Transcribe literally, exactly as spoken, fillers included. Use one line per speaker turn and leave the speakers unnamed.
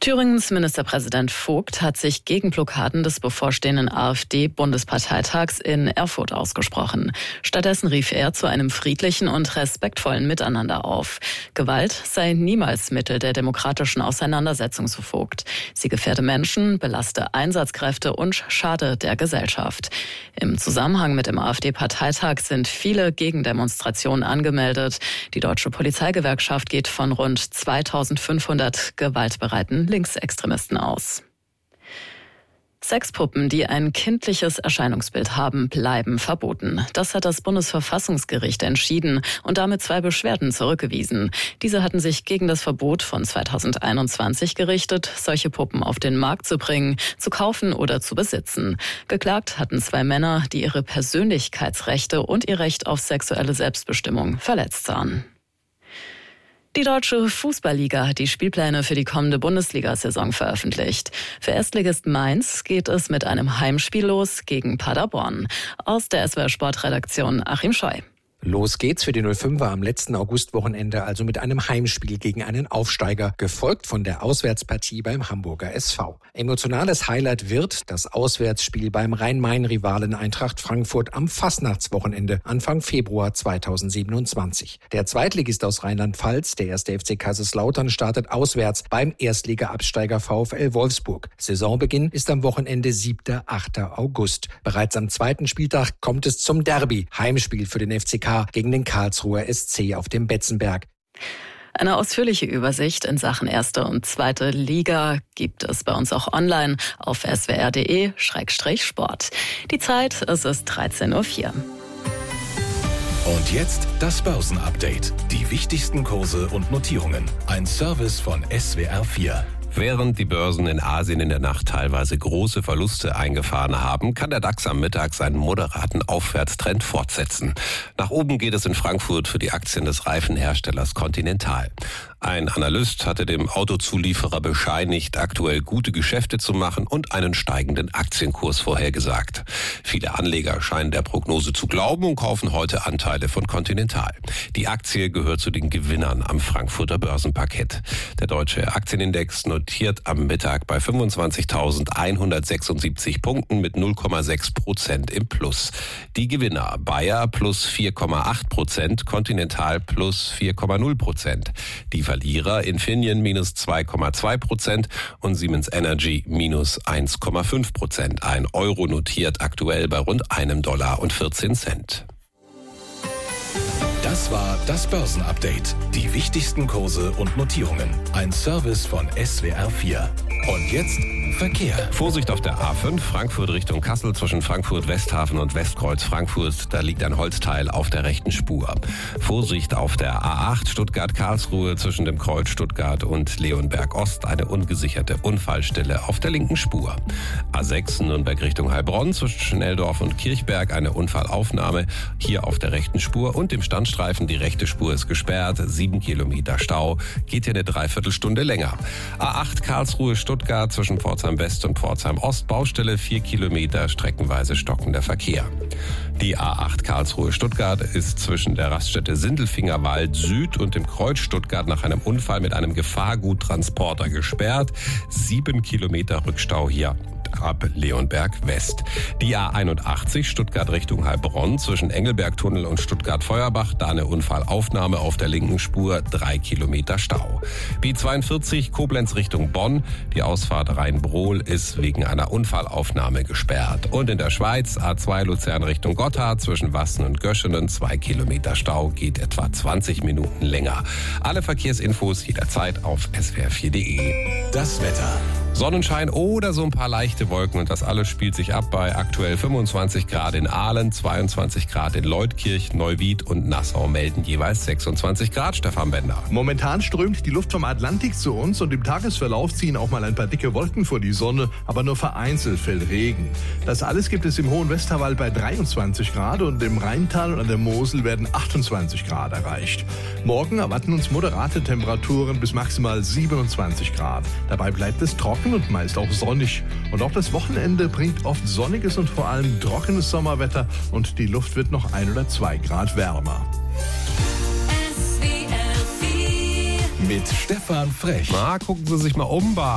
Thüringens Ministerpräsident Vogt hat sich gegen Blockaden des bevorstehenden AfD-Bundesparteitags in Erfurt ausgesprochen. Stattdessen rief er zu einem friedlichen und respektvollen Miteinander auf. Gewalt sei niemals Mittel der demokratischen Auseinandersetzung, so Vogt. Sie gefährde Menschen, belaste Einsatzkräfte und schade der Gesellschaft. Im Zusammenhang mit dem AfD-Parteitag sind viele Gegendemonstrationen angemeldet. Die Deutsche Polizeigewerkschaft geht von rund zweitausendfünfhundert gewaltbereiten Linksextremisten aus. Sexpuppen, die ein kindliches Erscheinungsbild haben, bleiben verboten. Das hat das Bundesverfassungsgericht entschieden und damit zwei Beschwerden zurückgewiesen. Diese hatten sich gegen das Verbot von zweitausendeinundzwanzig gerichtet, solche Puppen auf den Markt zu bringen, zu kaufen oder zu besitzen. Geklagt hatten zwei Männer, die ihre Persönlichkeitsrechte und ihr Recht auf sexuelle Selbstbestimmung verletzt sahen. Die Deutsche Fußballliga hat die Spielpläne für die kommende Bundesliga-Saison veröffentlicht. Für Erstligist Mainz geht es mit einem Heimspiel los gegen Paderborn. Aus der S W R-Sportredaktion Achim Scheu.
Los geht's für die null fünfer am letzten Augustwochenende, also mit einem Heimspiel gegen einen Aufsteiger, gefolgt von der Auswärtspartie beim Hamburger S V. Emotionales Highlight wird das Auswärtsspiel beim Rhein-Main-Rivalen Eintracht Frankfurt am Fastnachtswochenende Anfang Februar zweitausendsiebenundzwanzig. Der Zweitligist aus Rheinland-Pfalz, der erste F C Kaiserslautern, startet auswärts beim Erstliga-Absteiger VfL Wolfsburg. Saisonbeginn ist am Wochenende siebter achter August. Bereits am zweiten Spieltag kommt es zum Derby, Heimspiel für den F C K gegen den Karlsruher S C auf dem Betzenberg.
Eine ausführliche Übersicht in Sachen erste und zweite Liga gibt es bei uns auch online auf s w r punkt d e Schrägstrich Sport. Die Zeit, es ist dreizehn Uhr vier.
Und jetzt das Börsenupdate. Die wichtigsten Kurse und Notierungen. Ein Service von S W R vier.
Während die Börsen in Asien in der Nacht teilweise große Verluste eingefahren haben, kann der DAX am Mittag seinen moderaten Aufwärtstrend fortsetzen. Nach oben geht es in Frankfurt für die Aktien des Reifenherstellers Continental. Ein Analyst hatte dem Autozulieferer bescheinigt, aktuell gute Geschäfte zu machen und einen steigenden Aktienkurs vorhergesagt. Viele Anleger scheinen der Prognose zu glauben und kaufen heute Anteile von Continental. Die Aktie gehört zu den Gewinnern am Frankfurter Börsenparkett. Der deutsche Aktienindex notiert am Mittag bei fünfundzwanzigtausendeinhundertsechsundsiebzig Punkten mit null Komma sechs Prozent im Plus. Die Gewinner Bayer plus vier Komma acht Prozent, Continental plus vier Komma null Prozent. Die Verlierer Infineon minus zwei Komma zwei Prozent und Siemens Energy minus eins Komma fünf Prozent. Ein Euro notiert aktuell bei rund einem Dollar und vierzehn Cent.
Das war das Börsenupdate. Die wichtigsten Kurse und Notierungen. Ein Service von S W R vier. Und jetzt Verkehr.
Vorsicht auf der A fünf, Frankfurt Richtung Kassel zwischen Frankfurt Westhafen und Westkreuz Frankfurt. Da liegt ein Holzteil auf der rechten Spur. Vorsicht auf der A acht, Stuttgart-Karlsruhe zwischen dem Kreuz Stuttgart und Leonberg Ost. Eine ungesicherte Unfallstelle auf der linken Spur. A sechs, Nürnberg Richtung Heilbronn zwischen Schnelldorf und Kirchberg. Eine Unfallaufnahme hier auf der rechten Spur und dem Standstreifen. Die rechte Spur ist gesperrt. Sieben Kilometer Stau. Geht hier eine Dreiviertelstunde länger. A acht, Karlsruhe Stuttgart zwischen Pforzheim West und Pforzheim Ost, Baustelle vier Kilometer, streckenweise stockender Verkehr. Die A acht Karlsruhe Stuttgart ist zwischen der Raststätte Sindelfingerwald Süd und dem Kreuz Stuttgart nach einem Unfall mit einem Gefahrguttransporter gesperrt. Sieben Kilometer Rückstau hier ab Leonberg West. Die A einundachtzig Stuttgart Richtung Heilbronn zwischen Engelbergtunnel und Stuttgart-Feuerbach, da eine Unfallaufnahme auf der linken Spur, drei Kilometer Stau. B zweiundvierzig Koblenz Richtung Bonn, die Ausfahrt Rhein-Brohl ist wegen einer Unfallaufnahme gesperrt. Und in der Schweiz A zwei Luzern Richtung Gotthard zwischen Wassen und Göschenen, zwei Kilometer Stau, geht etwa zwanzig Minuten länger. Alle Verkehrsinfos jederzeit auf s w r vier punkt d e.
Das Wetter.
Sonnenschein oder so ein paar leichte Wolken und das alles spielt sich ab bei aktuell fünfundzwanzig Grad in Aalen, zweiundzwanzig Grad in Leutkirch, Neuwied und Nassau melden jeweils sechsundzwanzig Grad. Stefan Bender.
Momentan strömt die Luft vom Atlantik zu uns und im Tagesverlauf ziehen auch mal ein paar dicke Wolken vor die Sonne, aber nur vereinzelt fällt Regen. Das alles gibt es im Hohen Westerwald bei dreiundzwanzig Grad und im Rheintal und an der Mosel werden achtundzwanzig Grad erreicht. Morgen erwarten uns moderate Temperaturen bis maximal siebenundzwanzig Grad. Dabei bleibt es trocken und meist auch sonnig. Und auch das Wochenende bringt oft sonniges und vor allem trockenes Sommerwetter und die Luft wird noch ein oder zwei Grad wärmer.
Mit Stefan Frech.
Na, gucken Sie sich mal um,